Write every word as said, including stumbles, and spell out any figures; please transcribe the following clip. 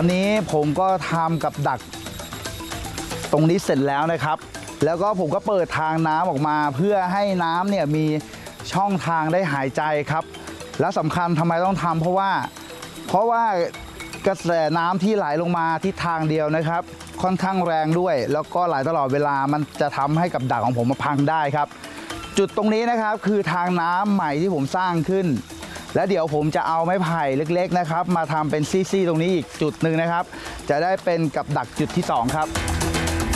อนนี้ผมก็ทำกับดักตรงนี้เสร็จแล้วนะครับแล้วก็ผมก็เปิดทางน้ำออกมาเพื่อให้น้ำเนี่ยมีช่องทางได้หายใจครับและสำคัญทำไมต้องทำเพราะว่าเพราะว่ากระแสน้ำที่ไหลลงมาทิศทางเดียวนะครับค่อนข้างแรงด้วยแล้วก็ไหลตลอดเวลามันจะทำให้กับดักของผมมาพังได้ครับจุดตรงนี้นะครับคือทางน้ำใหม่ที่ผมสร้างขึ้นและเดี๋ยวผมจะเอาไม้ไผ่เล็กๆนะครับมาทำเป็นซี่ๆตรงนี้อีกจุดหนึ่งนะครับจะได้เป็นกับดักจุดที่สองครับ